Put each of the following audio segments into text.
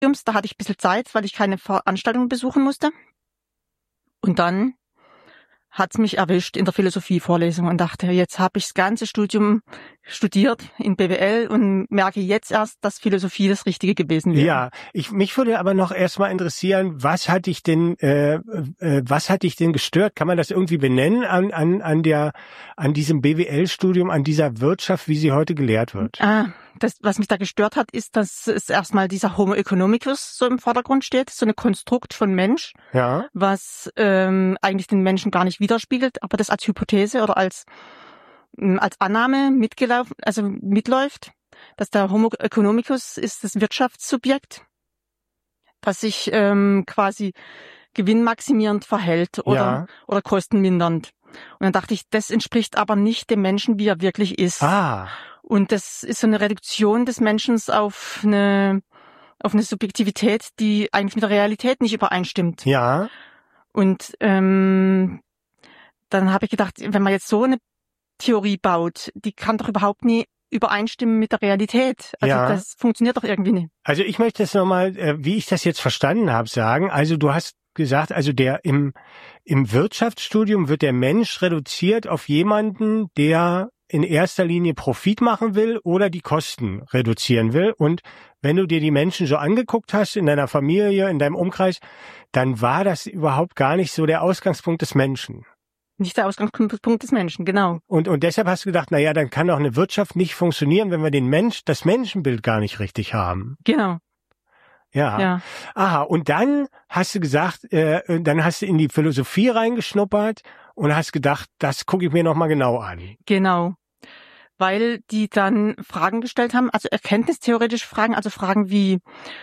Da hatte ich ein bisschen Zeit, weil ich keine Veranstaltungen besuchen musste. Und dann hat's mich erwischt in der Philosophievorlesung und dachte, jetzt habe ich das ganze Studium studiert in BWL und merke jetzt erst, dass Philosophie das Richtige gewesen wäre. Ja, mich würde aber noch erstmal interessieren, was hat dich denn gestört? Kann man das irgendwie benennen an diesem BWL-Studium, an dieser Wirtschaft, wie sie heute gelehrt wird? Das, was mich da gestört hat, ist, dass es erstmal dieser Homo economicus so im Vordergrund steht, so ein Konstrukt von Mensch, ja, was eigentlich den Menschen gar nicht widerspiegelt, aber das als Hypothese oder als Annahme mitläuft, dass der Homo economicus ist das Wirtschaftssubjekt, das sich quasi gewinnmaximierend verhält oder kostenmindernd. Und dann dachte ich, das entspricht aber nicht dem Menschen, wie er wirklich ist. Und das ist so eine Reduktion des Menschen auf eine Subjektivität, die eigentlich mit der Realität nicht übereinstimmt. Ja. Und dann habe ich gedacht, wenn man jetzt so eine Theorie baut, die kann doch überhaupt nie übereinstimmen mit der Realität. Also das funktioniert doch irgendwie nicht. Also ich möchte das nochmal, wie ich das jetzt verstanden habe, sagen. Also du hast gesagt, also im Wirtschaftsstudium wird der Mensch reduziert auf jemanden, der in erster Linie Profit machen will oder die Kosten reduzieren will. Und wenn du dir die Menschen so angeguckt hast, in deiner Familie, in deinem Umkreis, dann war das überhaupt gar nicht so der Ausgangspunkt des Menschen. Nicht der Ausgangspunkt des Menschen, genau. Und deshalb hast du gedacht, na ja, dann kann auch eine Wirtschaft nicht funktionieren, wenn wir das Menschenbild gar nicht richtig haben. Genau. Ja. Aha, und dann hast du gesagt, dann hast du in die Philosophie reingeschnuppert und hast gedacht, das gucke ich mir nochmal genau an. Genau. Weil die dann Fragen gestellt haben, also erkenntnistheoretische Fragen, also Fragen wie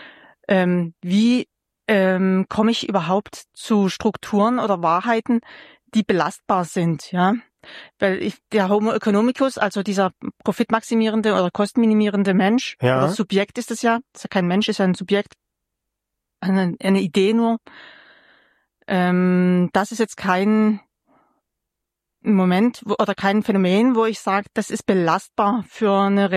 komme ich überhaupt zu Strukturen oder Wahrheiten, die belastbar sind, ja? Weil der Homo economicus, also dieser profitmaximierende oder kostenminimierende Mensch, oder Subjekt ist es ja, ist ja kein Mensch, ist ja ein Subjekt, eine Idee nur. Das ist jetzt kein Moment oder kein Phänomen, wo ich sage, das ist belastbar für eine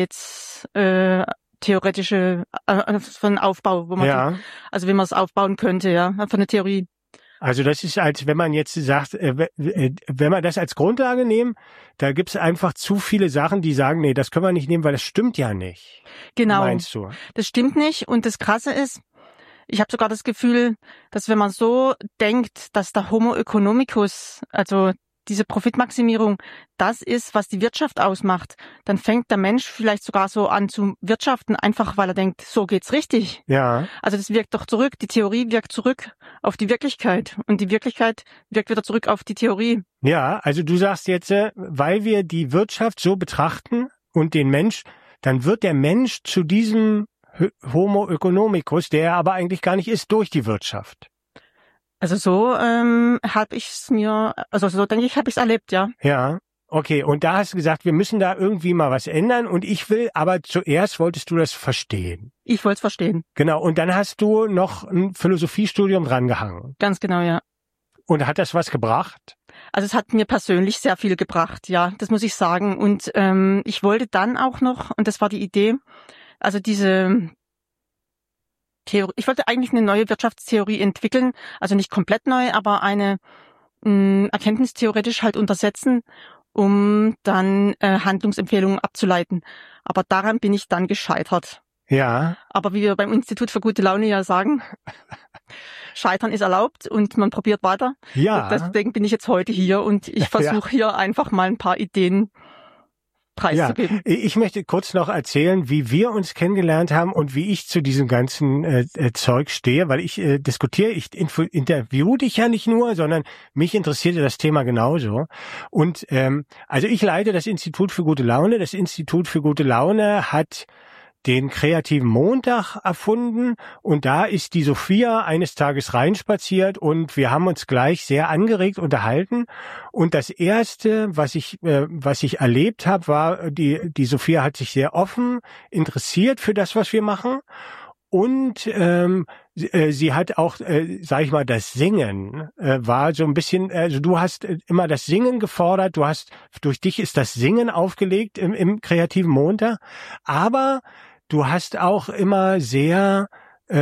realitätstheoretische für einen Aufbau, wo man also wie man es aufbauen könnte, ja, für eine Theorie. Also das ist, als wenn man jetzt sagt, wenn man das als Grundlage nehmen, da gibt's einfach zu viele Sachen, die sagen, nee, das können wir nicht nehmen, weil das stimmt ja nicht. Genau. Meinst du? Das stimmt nicht. Und das Krasse ist, ich habe sogar das Gefühl, dass wenn man so denkt, dass der Homo economicus, also diese Profitmaximierung, das ist, was die Wirtschaft ausmacht, dann fängt der Mensch vielleicht sogar so an zu wirtschaften, einfach weil er denkt, so geht's richtig. Ja. Also das wirkt doch zurück, die Theorie wirkt zurück auf die Wirklichkeit und die Wirklichkeit wirkt wieder zurück auf die Theorie. Ja, also du sagst jetzt, weil wir die Wirtschaft so betrachten und den Mensch, dann wird der Mensch zu diesem Homo economicus, der er aber eigentlich gar nicht ist, durch die Wirtschaft. Also so habe ich es mir, also so denke ich, habe ich es erlebt, ja. Ja, okay. Und da hast du gesagt, wir müssen da irgendwie mal was ändern. Und aber zuerst wolltest du das verstehen. Ich wollte es verstehen. Genau. Und dann hast du noch ein Philosophiestudium drangehangen. Ganz genau, ja. Und hat das was gebracht? Also es hat mir persönlich sehr viel gebracht, ja, das muss ich sagen. Und ich wollte dann auch noch, und das war die Idee, also diese Theorie, ich wollte eigentlich eine neue Wirtschaftstheorie entwickeln, also nicht komplett neu, aber eine erkenntnistheoretisch halt untersetzen, um dann Handlungsempfehlungen abzuleiten. Aber daran bin ich dann gescheitert. Ja. Aber wie wir beim Institut für gute Laune ja sagen, Scheitern ist erlaubt und man probiert weiter. Ja. Deswegen bin ich jetzt heute hier und ich versuche hier einfach mal ein paar Ideen preiszugeben. Ja, ich möchte kurz noch erzählen, wie wir uns kennengelernt haben und wie ich zu diesem ganzen Zeug stehe, weil ich interview dich ja nicht nur, sondern mich interessierte das Thema genauso. Und also ich leite das Institut für gute Laune. Das Institut für gute Laune hat den kreativen Montag erfunden und da ist die Sophia eines Tages reinspaziert und wir haben uns gleich sehr angeregt unterhalten und das erste, was ich erlebt habe, war die Sophia hat sich sehr offen interessiert für das, was wir machen und sie hat auch, sag ich mal, das Singen war so ein bisschen, also du hast immer das Singen gefordert, durch dich ist das Singen aufgelegt im kreativen Montag, aber du hast auch immer sehr